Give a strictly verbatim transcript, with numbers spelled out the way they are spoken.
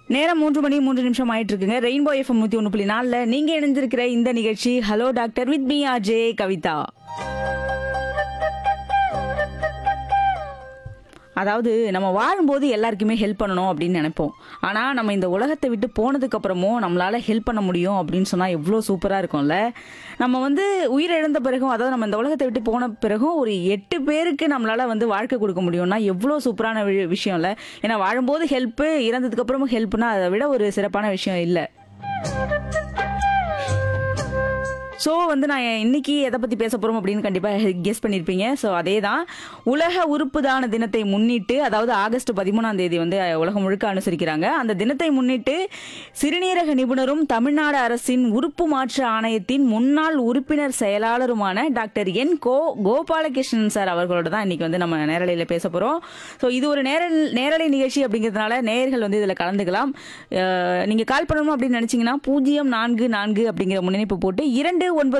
நேரம் மூன்று மணி மூன்று நிமிஷம் ஆயிட்டு இருக்குங்க. ரெயின்போ எஃப்எம் நூத்தி ஒன்று புள்ளி நாலுல நீங்க இணைந்திருக்கிற இந்த நிகழ்ச்சி hello doctor with me RJ Kavitha. அதாவது நம்ம வாழும்போது எல்லாருக்குமே ஹெல்ப் பண்ணணும் அப்படின்னு நினைப்போம். ஆனால் நம்ம இந்த உலகத்தை விட்டு போனதுக்கு அப்புறமும் நம்மளால ஹெல்ப் பண்ண முடியும் அப்படின்னு சொன்னால் எவ்வளோ சூப்பராக இருக்கும்ல. நம்ம வந்து உயிரிழந்த பிறகும், அதாவது நம்ம இந்த உலகத்தை விட்டு போன பிறகும் ஒரு எட்டு பேருக்கு நம்மளால வந்து வாழ்க்கை கொடுக்க முடியும்னா எவ்வளோ சூப்பரான வி- விஷயம் இல்லை. ஏன்னா வாழும்போது ஹெல்ப்பு, இறந்ததுக்கு அப்புறமும் ஹெல்ப்னா அதை விட ஒரு சிறப்பான விஷயம் இல்லை. ஸோ வந்து நான் இன்னைக்கு எதை பற்றி பேச போகிறோம் அப்படின்னு கண்டிப்பாக கெஸ் பண்ணியிருப்பீங்க. ஸோ அதே தான், உலக உறுப்பு தான தினத்தை முன்னிட்டு, அதாவது ஆகஸ்ட் பதிமூணாம் தேதி வந்து உலகம் முழுக்க அனுசரிக்கிறாங்க. அந்த தினத்தை முன்னிட்டு சிறுநீரக நிபுணரும் தமிழ்நாடு அரசின் உறுப்பு மாற்று ஆணையத்தின் முன்னாள் உறுப்பினர் செயலாளருமான டாக்டர் என் கோ கோபாலகிருஷ்ணன் சார் அவர்களோட தான் இன்னைக்கு வந்து நம்ம நேரலையில் பேச போகிறோம். ஸோ இது ஒரு நேர நேரலை நிகழ்ச்சி அப்படிங்கிறதுனால நேயர்கள் வந்து இதில் கலந்துக்கலாம். நீங்கள் கால் பண்ணணும் அப்படின்னு நினச்சிங்கன்னா பூஜ்ஜியம் நான்கு நான்கு அப்படிங்கிற முன்னிணைப்பு போட்டு இரண்டு ஒன்பது